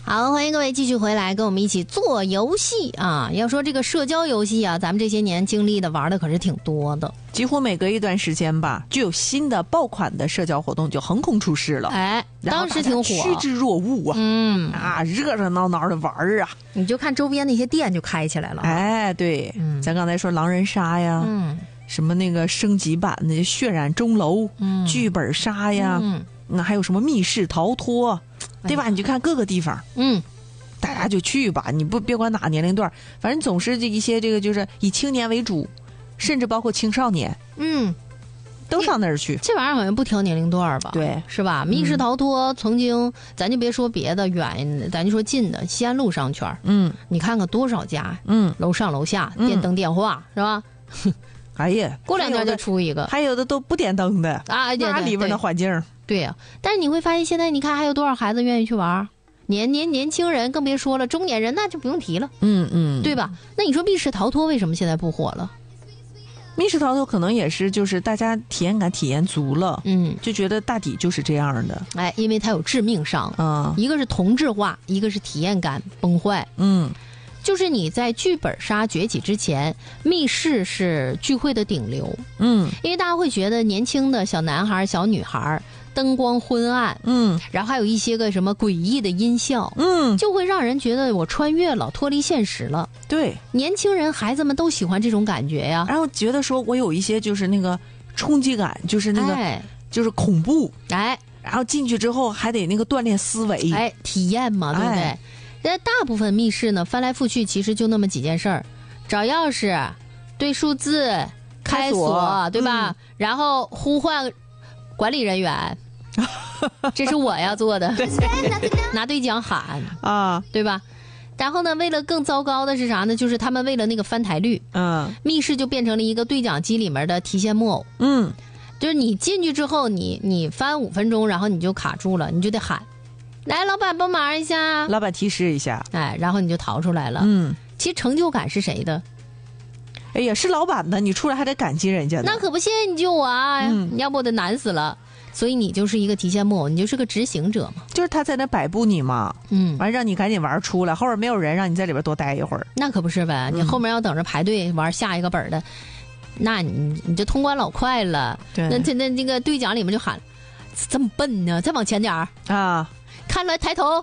好，欢迎各位继续回来跟我们一起做游戏啊！要说这个社交游戏啊，咱们这些年经历的玩的可是挺多的， 几乎每隔一段时间吧，就有新的爆款的社交活动就横空出世了。 哎，当时挺火， 趋之若鹜啊！热热闹闹的玩啊！ 你就看周边那些店就开起来了。 哎，对，咱刚才说狼人杀呀，什么那个升级版的血染钟楼，剧本杀呀，那还有什么密室逃脱。对吧？你就看各个地方，大家就去吧。你别管哪年龄段，反正总是这一些这个就是以青年为主，甚至包括青少年，都上那儿去。 这玩意儿好像不挑年龄段吧？ 对， 是吧？密室逃脱曾经，咱就别说别的远，咱就说近的，西安路商圈，你看看多少家，楼上楼下电灯电话，是吧？ 哎呀， 过两天就出一个， 还有的都不点灯的啊， 那里边的环境。 对呀，但是你会发现，现在你看还有多少孩子愿意去玩？年轻人更别说了，中年人那就不用提了，对吧？那你说密室逃脱为什么现在不火了？ 密室逃脱可能也是就是大家体验感体验足了，就觉得大抵就是这样的。 哎，因为它有致命伤，一个是同质化，一个是体验感崩坏，就是你在剧本杀崛起之前，密室是聚会的顶流，因为大家会觉得年轻的小男孩小女孩灯光昏暗，然后还有一些个什么诡异的音效，就会让人觉得我穿越了，脱离现实了。 对， 年轻人孩子们都喜欢这种感觉呀， 然后觉得说我有一些就是那个冲击感，就是那个、就是恐怖，然后进去之后还得那个锻炼思维， 体验嘛，对不对？但大部分密室呢，翻来覆去其实就那么几件事儿：找钥匙、对数字、开锁，对吧？然后呼唤管理人员，这是我要做的，拿对讲喊啊，对吧？然后呢，为了更糟糕的是啥呢？就是他们为了那个翻台率，密室就变成了一个对讲机里面的提线木偶，就是你进去之后，你翻5分钟，然后你就卡住了，你就得喊。来，老板帮忙一下， 老板提示一下， 然后你就逃出来了。其实成就感是谁的？ 哎呀，是老板的，你出来还得感激人家的。 那可不，谢谢你救我啊！要不我得难死了。所以你就是一个提线木偶，你就是个执行者嘛。 就是他在那摆布你嘛，完让你赶紧玩出来，后边没有人，让你在里边多待一会儿。 那可不是呗，你后面要等着排队玩下一个本的，那你就通关老快了。 对， 那个对讲里面就喊，这么笨呢，再往前点啊！看来抬头，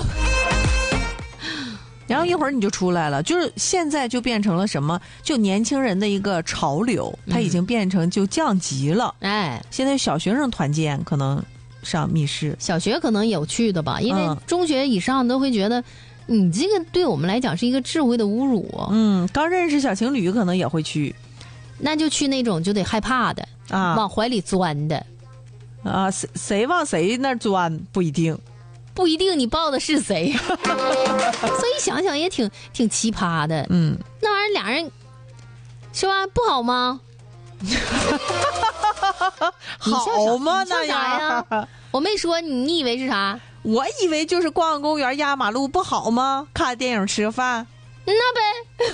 然后一会儿你就出来了。就是现在就变成了什么？就年轻人的一个潮流，它已经变成就降级了。现在小学生团建可能上密室， 小学可能有趣的吧，因为中学以上都会觉得你这个对我们来讲是一个智慧的侮辱。 刚认识小情侣可能也会去， 那就去那种就得害怕的往怀里钻的谁往谁那钻不一定你抱的是谁，所以想想也挺奇葩的。那玩意儿俩人是吧？不好吗？ 好吗？那样呀？我没说，你以为是啥？ 我以为就是逛公园、压马路不好吗？看电影、吃饭， 那呗，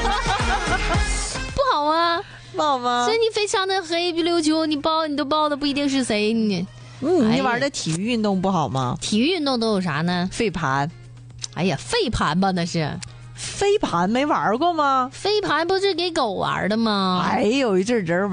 不好吗？ 不好吗？ 所以你非常的黑不溜秋，你都抱的不一定是谁你。 你玩的体育运动不好吗？ 体育运动都有啥呢？ 飞盘。 哎呀，飞盘吧，那是飞盘没玩过吗？ 飞盘不是给狗玩的吗？ 有一阵人玩